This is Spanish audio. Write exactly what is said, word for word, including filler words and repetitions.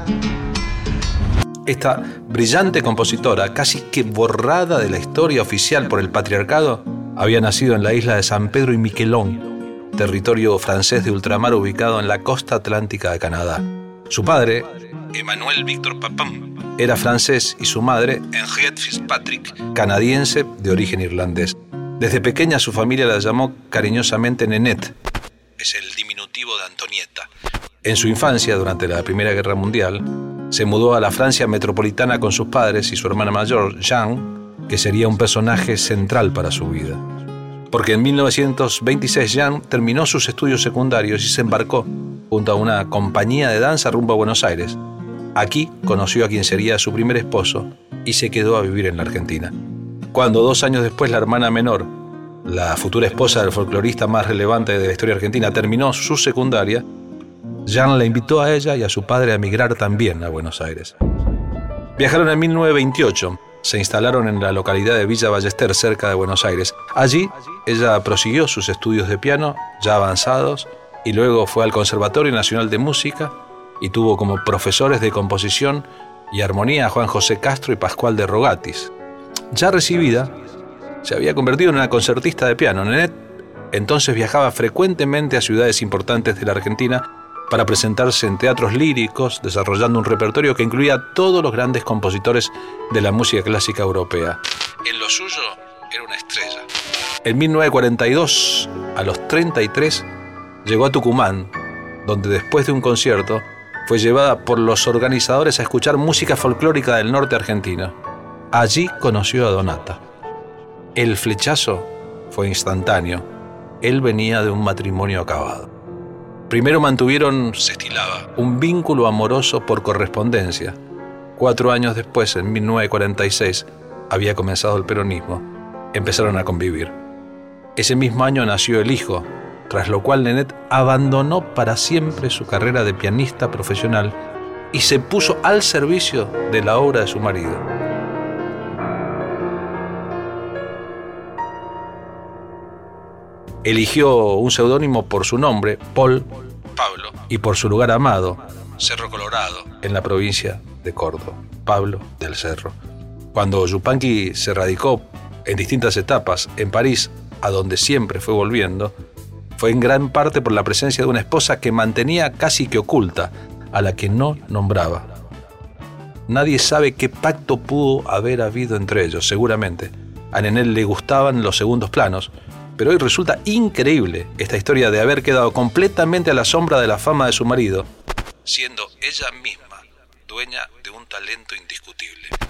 Esta brillante compositora, casi que borrada de la historia oficial por el patriarcado, había nacido en la isla de San Pedro y Miquelon, territorio francés de ultramar ubicado en la costa atlántica de Canadá. Su padre, Emmanuel Victor Papin, era francés y su madre, Henriette Fitzpatrick, canadiense de origen irlandés. Desde pequeña su familia la llamó cariñosamente Nenette, es el diminutivo de Antonieta. En su infancia, durante la Primera Guerra Mundial, se mudó a la Francia metropolitana con sus padres y su hermana mayor, Jeanne, que sería un personaje central para su vida. Porque en mil novecientos veintiséis Jeanne terminó sus estudios secundarios y se embarcó junto a una compañía de danza rumbo a Buenos Aires. Aquí conoció a quien sería su primer esposo y se quedó a vivir en la Argentina. Cuando dos años después la hermana menor, la futura esposa del folclorista más relevante de la historia argentina, terminó su secundaria, Jeanne la invitó a ella y a su padre a emigrar también a Buenos Aires. Viajaron en mil novecientos veintiocho, se instalaron en la localidad de Villa Ballester, cerca de Buenos Aires. Allí, ella prosiguió sus estudios de piano, ya avanzados, y luego fue al Conservatorio Nacional de Música y tuvo como profesores de composición y armonía a Juan José Castro y Pascual de Rogatis. Ya recibida, se había convertido en una concertista de piano. Nenette entonces viajaba frecuentemente a ciudades importantes de la Argentina para presentarse en teatros líricos, desarrollando un repertorio que incluía a todos los grandes compositores de la música clásica europea. En lo suyo era una estrella. En mil novecientos cuarenta y dos, a los treinta y tres, llegó a Tucumán, donde después de un concierto fue llevada por los organizadores a escuchar música folclórica del norte argentino. Allí conoció a Donata. El flechazo fue instantáneo. Él venía de un matrimonio acabado. Primero mantuvieron, se estilaba, un vínculo amoroso por correspondencia. Cuatro años después, en mil novecientos cuarenta y seis, había comenzado el peronismo. Empezaron a convivir. Ese mismo año nació el hijo, tras lo cual Nenette abandonó para siempre su carrera de pianista profesional y se puso al servicio de la obra de su marido. Eligió un seudónimo por su nombre, Paul Pablo, y por su lugar amado, Cerro Colorado, en la provincia de Córdoba, Pablo del Cerro. Cuando Yupanqui se radicó en distintas etapas en París, a donde siempre fue volviendo, fue en gran parte por la presencia de una esposa que mantenía casi que oculta, a la que no nombraba. Nadie sabe qué pacto pudo haber habido entre ellos. Seguramente a Nenette le gustaban los segundos planos, pero hoy resulta increíble esta historia de haber quedado completamente a la sombra de la fama de su marido, siendo ella misma dueña de un talento indiscutible.